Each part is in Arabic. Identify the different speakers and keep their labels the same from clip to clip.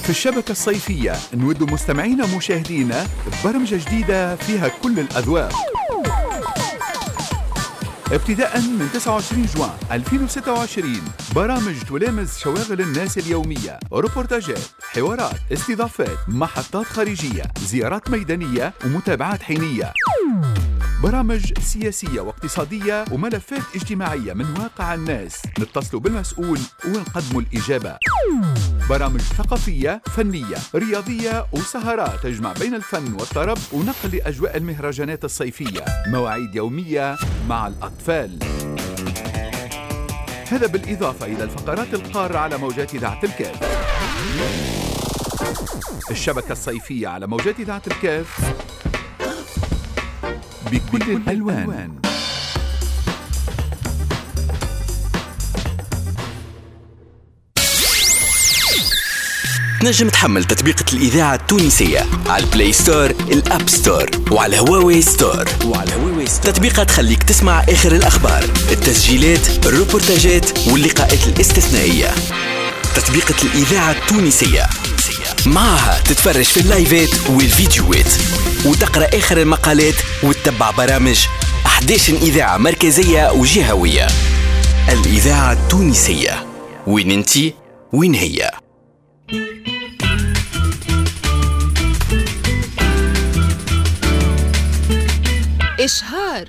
Speaker 1: في الشبكة الصيفية نود مستمعينا ومشاهدينا ببرمجة جديدة فيها كل الأذواق. ابتداء من 29 جوان 2026 برامج تلامس شواغل الناس اليومية، روبورتاجات، حوارات، استضافات، محطات خارجية، زيارات ميدانية ومتابعات حينية، برامج سياسية واقتصادية وملفات اجتماعية من واقع الناس، نتصلوا بالمسؤول ونقدموا الإجابة، برامج ثقافية، فنية، رياضية وسهرات تجمع بين الفن والطرب ونقل لأجواء المهرجانات الصيفية، مواعيد يومية مع الأطفال. هذا بالإضافة إلى الفقرات القارة على موجات إذاعة الكاف. الشبكة الصيفية على موجات إذاعة الكاف بكل الألوان.
Speaker 2: نجم تحمل تطبيقة الإذاعة التونسية على البلاي ستور، الأب ستور وعلى هواوي ستور. تطبيقة تخليك تسمع آخر الأخبار، التسجيلات، الروبورتاجات واللقاءات الاستثنائية. تطبيقة الإذاعة التونسية معها تتفرج في اللايفات والفيديوهات وتقرأ آخر المقالات وتتبع برامج 11 إذاعة مركزية وجهوية. الإذاعة التونسية، وين انتي وين هي.
Speaker 3: إشهار.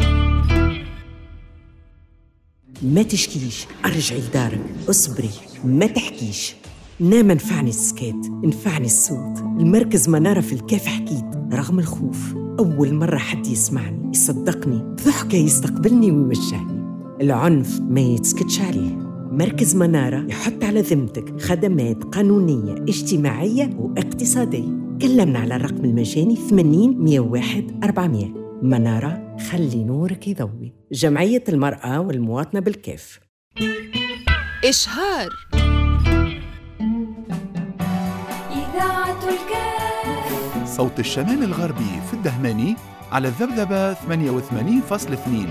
Speaker 4: ما تشكيش، ارجعي لدارك، اصبري، ما تحكيش. نام نفعني السكات، نفعني الصوت. المركز منارة في الكاف حكيت رغم الخوف. أول مرة حد يسمعني يصدقني، بضحكة يستقبلني ويوجهني. العنف ما يتسكتش عليه. مركز منارة يحط على ذمتك خدمات قانونية اجتماعية واقتصادية. كلمنا على الرقم المجاني 80 101 400. منارة، خلي نورك يضوي. جمعية المرأة والمواطنة بالكاف.
Speaker 3: إشهار.
Speaker 5: إذاعة الكاف.
Speaker 1: صوت الشمال الغربي في الدهماني على الذبذبة 88.2.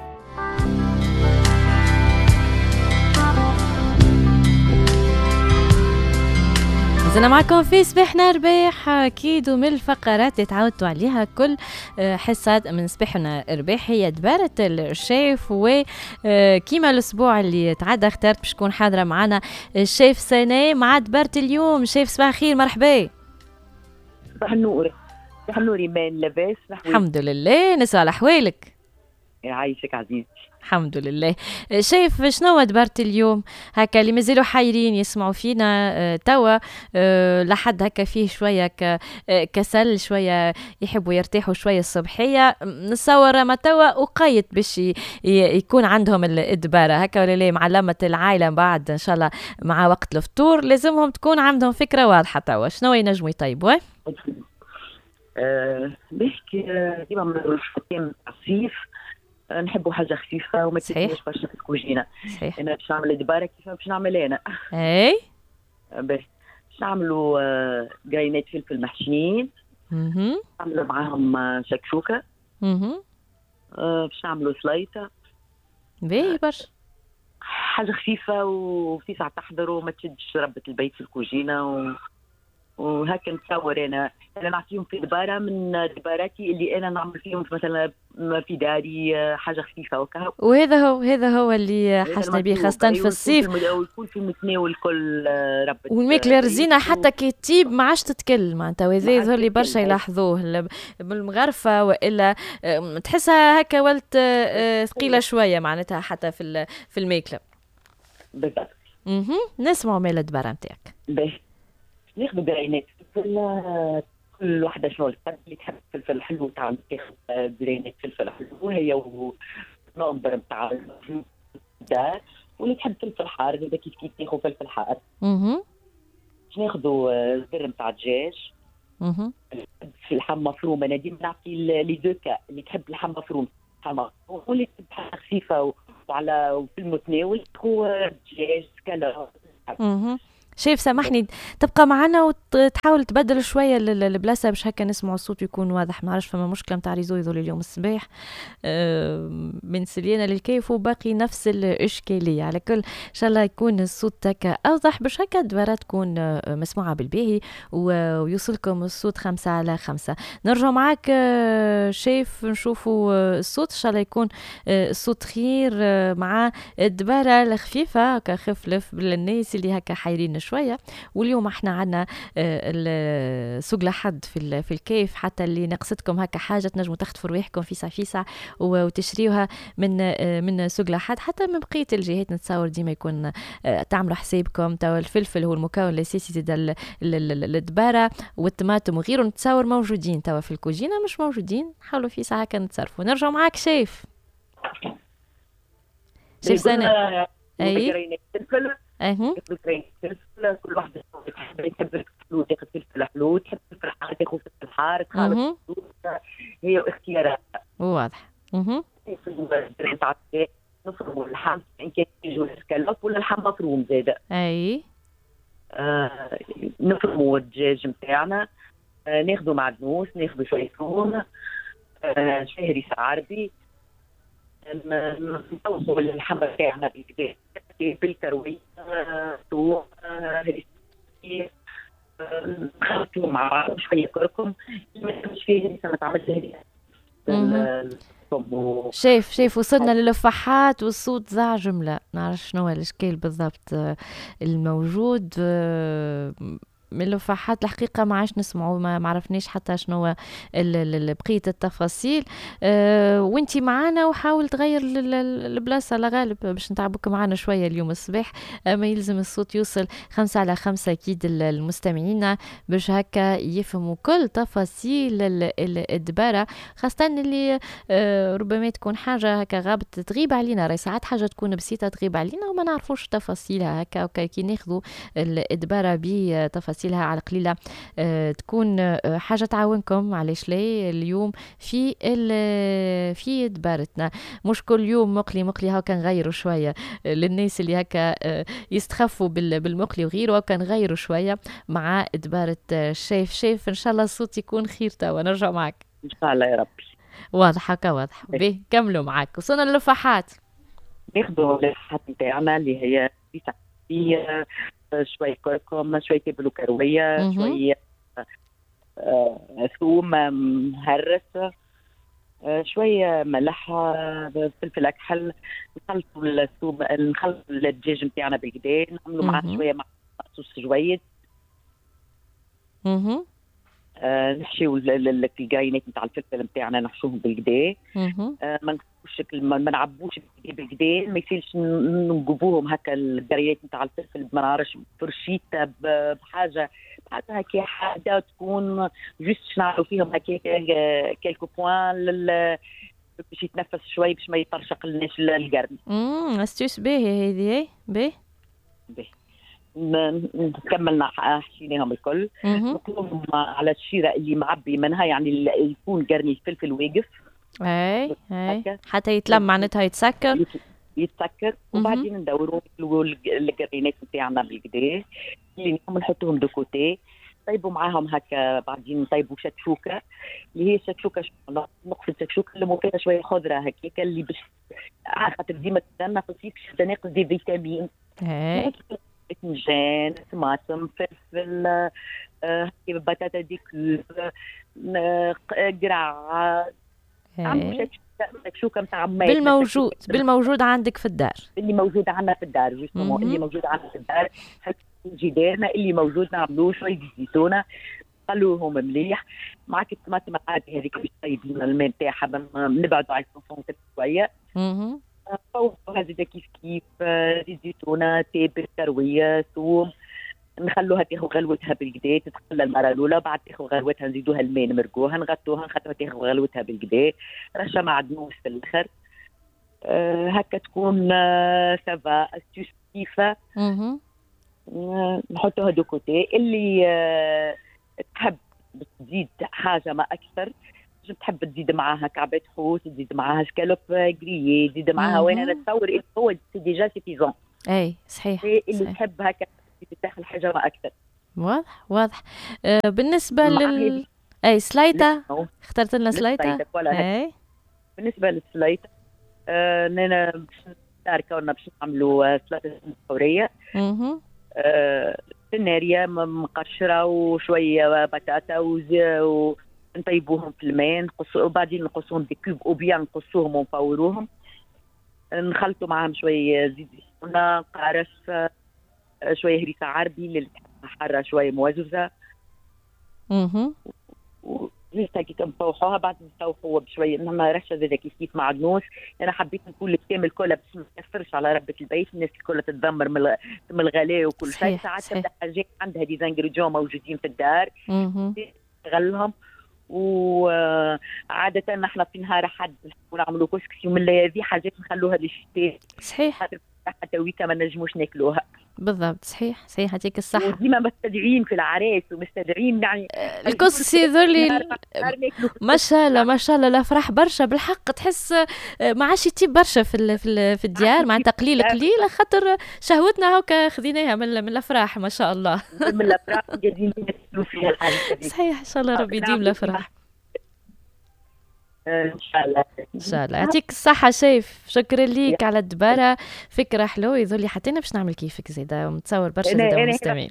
Speaker 6: زلنا معكم في صباحنا رباح، أكيد ومن الفقرات اللي تعودتوا عليها كل حصة من صباحنا رباح هي دبارة الشيف. وكيما الأسبوع اللي تعدى اخترت باش تكون حاضرة معنا الشيف سناء مع دبارة اليوم. شيف صباح خير، مرحبا.
Speaker 7: صباح النور. صباح النور إيمان، لاباس؟
Speaker 6: الحمد لله، نسأل أحوالك.
Speaker 7: يعيشك عزيزتي.
Speaker 6: الحمد لله. شايف شنو دبرت اليوم هكا اللي مازالوا حايرين يسمعوا فينا توا لحد هكا فيه شويه كسل، شويه يحبوا يرتاحوا شويه الصبحيه، نصور ما توا وقيت باش يكون عندهم الدباره هكا ولا لا، معلمه العائله بعد ان شاء الله مع وقت الفطور لازمهم تكون عندهم فكره واضحه توا شنو ينجموا يطيبوا.
Speaker 7: بحكي ديما من الفتين الصيف نحبوا حاجه خفيفه وما تكونش برشا في الكوجينه. انا باش نعمل دباره كيف باش نعمل انا.
Speaker 6: اي
Speaker 7: باش نعملوا قرينات فلفل محشيين، نعملوا معاهم شكشوكه، باش نعملوا سليطه
Speaker 6: باهي برشا
Speaker 7: حاجه خفيفه وتسع تحضر وما تشدش ربة البيت في الكوجينه وهكا نتصور انا نعطيهم في دباره من دباراتي اللي انا نعمل فيهم مثلا في داري حاجه خفيفه وكهو.
Speaker 6: وهذا هو اللي حسنا به خاصه في الصيف،
Speaker 7: ويكون في متناول كل ربة
Speaker 6: والماكله رزينه حتى كي تطيب ما عادش تتكل معناتها. وهذا اللي برشا يلاحظوه بالمغرفه والا تحسها هكا ولت ثقيله شويه معناتها حتى في الماكله
Speaker 7: بالضبط.
Speaker 6: نسمعوا مال الدباره نتاعك.
Speaker 7: ناخذ قرينات كل واحدة شنو اللي تحب فلفل حلو تاع تاخذ قرينات فلفل حلو هي ونومبر نتاع الدار، واللي تحب فلفل حار هذا كيف تاخذ فلفل حار. باش ناخذوا زر نتاع دجاج، في اللحم مفروم. انا ديما نعطي لي دوكا، اللي تحب اللحم مفروم واللي تحب حاجة خفيفة وعلى وفي المتناول تاخذ دجاج كلا.
Speaker 6: شايف سامحني تبقى معنا وتحاول تبدل شويه البلاصه باش هكا نسمعوا الصوت يكون واضح. ما عرفش فما مشكله نتاع ريزو يظل اليوم الصباح من سلينا للكيف وباقي نفس الاشكاليه. على كل ان شاء الله يكون الصوت هكا اوضح باش هكا الدبارة تكون مسموعه بالباهي ويوصلكم الصوت 5/5. نرجع معاك شايف نشوفوا الصوت ان شاء الله يكون الصوت خير مع الدبارة الخفيفه هكا خفلف بالناس اللي هكا حايرين شويه. واليوم احنا عندنا سوق لحد في الكيف، حتى اللي نقصتكم هكا حاجه تنجموا تخطفوا رواحكم فيسع وتشريوها من سوق لحد. حتى من بقيه الجهات نتصور ديما يكون تعملوا حسابكم. توا الفلفل هو المكون الاساسي زاد الدباره والطماطم وغيره نتصور موجودين. توا في الكوجينه مش موجودين، حاولوا فيسع هكا نتصرفوا. نرجع معاك شايف سنة. اي
Speaker 7: كل واحدة تحب الفلفل، تاخذ فلفل حلو، تحب الفلفل حار تاخذ فلفل حار، تخالط هي اختيارات
Speaker 6: واضح.
Speaker 7: في البرين تاع نفرموا اللحم ان كان يجوا السكالوب ولا اللحم مفروم زاده.
Speaker 6: اي
Speaker 7: نفرموا الدجاج نتاعنا، ناخذوا معدنوس، ناخذوا شويه ثوم، شويه هريسه عربي، نطوصوا اللحم تاعنا بالكدا بالكروي، ثوم، هريسه، نخلطوا مع بعض شويه كركم. ما تحبش فيه هريسه ما تعملش هريسه.
Speaker 6: شايف وصلنا للفحات والصوت ضاع جملة. نعرف شنو الاشكال بالضبط الموجود من اللفاحات. الحقيقة ما عادش نسمعوا، ما عرفناش حتى شنو بقية التفاصيل. وانتي معانا وحاول تغير البلاصة لغالب باش نتعبوك معانا شوية اليوم الصباح. ما يلزم الصوت يوصل 5/5 أكيد المستمعين باش هكا يفهموا كل تفاصيل الدبارة، خاصة اللي ربما تكون حاجة هكا غابت تغيب علينا. راهي ساعات حاجة تكون بسيطة تغيب علينا وما نعرفوش تفاصيلها هكا كي ناخذوا الدبارة بتفاصيلها على قليلة تكون حاجة تعاونكم. علاش ليه اليوم في دبارتنا مش كل يوم مقلي هكا نغيروا شوية للناس اللي هكا يستخفوا بالمقلي وغيره، هكا نغيروا شوية مع دبارة شايف ان شاء الله الصوت يكون خير. توا نرجع معك
Speaker 7: ان شاء الله يا ربي.
Speaker 6: واضح هكا واضح. به كملوا معك. وصلنا للفحات.
Speaker 7: ناخذوا اللفحات نتاعنا اللي هي فيه شوية كركم، شوية تبل وكروية، شوية ثوم مهرس، شوية ملح، فلفل أكحل. نخلطوا الثوم، نخلطوا الدجاج نتاعنا بالكدا، نعملوا معاه شوية مع صوص جويد. نحشيو القاينات نتاع الفلفل نتاعنا نحشوهم بالكدا. ما نعبوش بالكدا، ما يصيرش نقبوهم هكا القريات نتاع الفلفل ما نعرفش فرشيته بحاجه هكا حاجه تكون جوست نعرفوا فيهم هكا كيلكو بوان باش يتنفس شوي باش ما يطرشق لناش القرن.
Speaker 6: استوس باهي هذه باهي.
Speaker 7: كملنا حشيناهم الكل. نقوم على الشيره اللي معبي منها، يعني يكون قرن الفلفل واقف
Speaker 6: اي حتى يتلم معناتها
Speaker 7: يتسكر. وبعدين ندوروا القرينات نتاعنا بالكدا اللي نحطوهم دو كوتي، طيبوا معاهم هكا. بعدين طيبوا شكشوكه اللي هي شكشوكه نقصد شكشوكه اللي فيها شويه خضره هكاك اللي باش خاطر ديما تستنى تصير تناقص دي فيتامين. باذنجان، طماطم، فلفل، بطاطا دي كوب، قرع، شكشوكه نتاع
Speaker 6: بالموجود عندك في الدار.
Speaker 7: اللي موجود عندنا في الدار اللي موجود عندنا في الدار جدارنا اللي موجود نعملوه شويه زيتونه نخلوهم مليح. معك الطماطم العادي هذيك باش طيبين الماء نتاعها، نبعدوا على الصوص شويه. فوقها زيد كيف زيت زيتونه، تابل، كرويه، ثوم، نخلوها تاخذ غلوتها بالكدا، تتخلى المره الاولى، بعد تاخذ غلوتها نزيدوها الماء نمرقوها نغطوها نخلوها تاخذ غلوتها بالكدا، رشه معدنوس في الاخر. هكا تكون سافا استوس كيفه. نحطوها دو كوتي. اللي تحب تزيد حاجه ما اكثر، تحب تزيد معاها كعبات حوت، تزيد معاها سكالوب غريي، تزيد معاها وين انا نتصور هو ديجا سيفيزون.
Speaker 6: اي صحيح.
Speaker 7: اللي تحب هكا تاخذ حاجه ما اكثر.
Speaker 6: واضح واضح. بالنسبه اي سلايطه اخترت لنا سلايطه. اي
Speaker 7: بالنسبه للسلايطه اننا باش نشاركوا باش نعملوا سلطه فوريه سناريه مقشره وشويه بطاطا ونطيبوهم في الماء وبعدين نقصوهم دي كوب او بيان نقصوهم ونفوروهم نخلطوا معاهم شويه زيت زيتونه قارص شويه هريسه عربي اللي حاره شويه موزوزه وزيت كي نطوحوها بعد نطوحوها بشويه انما رشه زي كيف معدنوس. انا حبيت نقول الكامل كلها باش ما تكثرش على ربة البيت الناس الكل تتذمر من الغلاء وكل شيء. ساعات تبدا حاجات عندها دي زانجريديون موجودين في الدار نغلهم. وعادة نحن في نهار حد ونعملوا كسكسي ومن الليالي حاجات نخلوها للشتاء.
Speaker 6: صحيح.
Speaker 7: حتى ويكا ما نجموش ناكلوها.
Speaker 6: بالضبط صحيح صحيح يعطيك الصحة.
Speaker 7: وديما مستدعين في العراس ومستدعين يعني
Speaker 6: الكسكسي ذولي ما شاء الله ما شاء الله لا فرح برشا بالحق تحس ما عادش يطيب برشا في الديار مع تقليل قليل خاطر شهوتنا هاكا خذيناها من الافراح ما شاء الله.
Speaker 7: من الافراح قاعدين ناكلوا فيها الحاجة.
Speaker 6: صحيح ان شاء الله ربي يديم الافراح.
Speaker 7: ان شاء الله
Speaker 6: ان شاء الله يعطيك الصحه شيف. شكرا ليك على الدباره فكره حلوه يظل حتى انا باش نعمل كيفك زيدا ومتصور برشا زيدا مستمعين.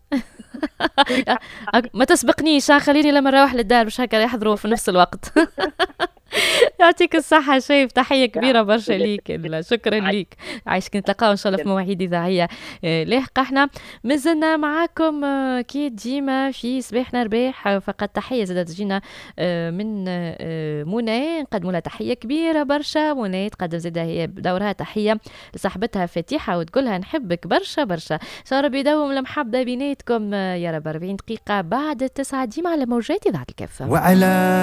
Speaker 6: ما تسبقنيش خليني لما نروح للدار باش هكا يحضروا في نفس الوقت. يعطيك الصحة شايف تحية كبيرة برشا ليك. شكرا ليك عايشك نتلاقاو إن شاء الله في مواعيد إذاعية لاحقة. احنا مازلنا معاكم كي ديما في صباحنا رباح. فقط تحية زادة تجينا من منى نقدموا لها تحية كبيرة برشا. منى تقدم زادة هي بدورها تحية لصاحبتها فاتحة وتقولها نحبك برشا برشا. إن شاء الله ربي يدوم المحبة بيناتكم يا رب. 40 دقيقة بعد 9 ديما على موجات إذاعة الكافة.